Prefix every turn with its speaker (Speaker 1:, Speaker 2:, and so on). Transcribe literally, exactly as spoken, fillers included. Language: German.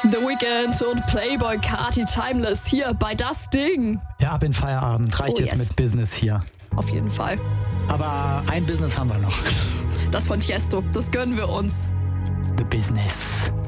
Speaker 1: The Weeknd und Playboy Carti Timeless hier bei Das Ding.
Speaker 2: Ja, ab in Feierabend. Reicht
Speaker 1: Oh,
Speaker 2: jetzt
Speaker 1: yes.
Speaker 2: mit Business hier.
Speaker 1: Auf jeden Fall.
Speaker 2: Aber ein Business haben wir noch.
Speaker 1: Das von Tiesto, das gönnen wir uns.
Speaker 2: The Business.